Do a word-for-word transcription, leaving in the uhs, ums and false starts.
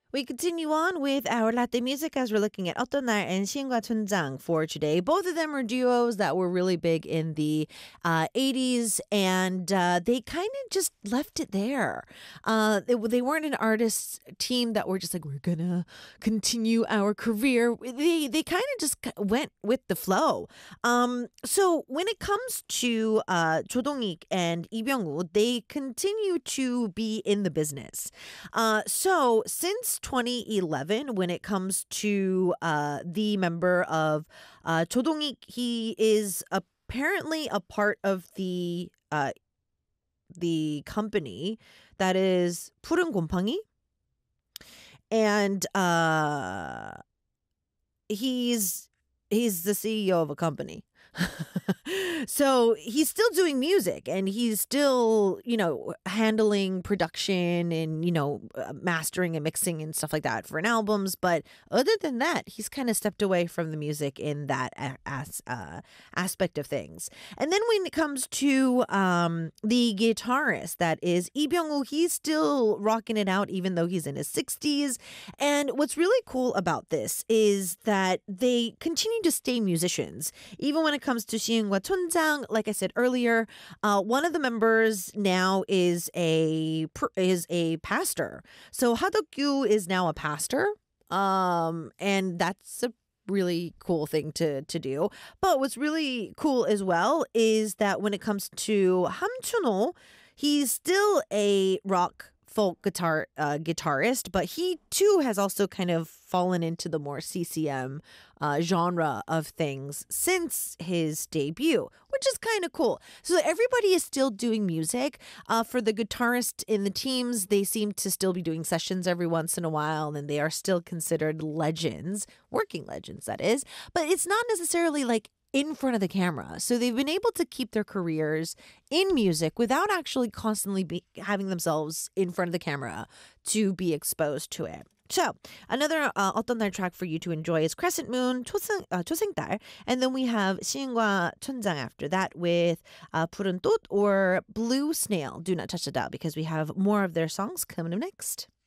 We continue on with our Latte music as we're looking at 어떤 날 and 시인과 춘장 for today. Both of them are duos that were really big in the uh, eighties, and uh, they kind of just left it there. Uh, they, they weren't an artist team that were just like, we're gonna continue our career. They they kind of just went with the flow. Um, so when it comes to uh, Jo Dong-ik and Lee Byung-woo, they continue to be in the business. Uh, so since twenty eleven, when it comes to uh, the member of uh, Cho Dong-ik, he is apparently a part of the uh, the company that is 푸른 곰팡이, and uh, he's he's the C E O of a company. So he's still doing music and he's still, you know, handling production and, you know, uh, mastering and mixing and stuff like that for an albums. But other than that, he's kind of stepped away from the music in that a- as, uh, aspect of things. And then when it comes to um, the guitarist that is Lee Byung-woo, he's still rocking it out even though he's in his sixties. And what's really cool about this is that they continue to stay musicians. Even when it comes to 시은과 촌장, like I said earlier, uh, one of the members now is a is a pastor. So Ha Duk-gyu is now a pastor, um, and that's a really cool thing to to do. But what's really cool as well is that when it comes to Ham Chun-ho, he's still a rock folk guitar uh, guitarist, but he too has also kind of fallen into the more C C M uh, genre of things since his debut, which is kind of cool. So everybody is still doing music. Uh, for the guitarist in the teams, they seem to still be doing sessions every once in a while, and they are still considered legends, working legends, that is. But it's not necessarily like in front of the camera. So they've been able to keep their careers in music without actually constantly be having themselves in front of the camera to be exposed to it. So another uh, 어떤 날 track for you to enjoy is Crescent Moon, 초생, uh, 초생달. And then we have 시인과 춘장 after that with uh, 푸른 꽃 or Blue Snail. Do not touch the dial because we have more of their songs coming up next.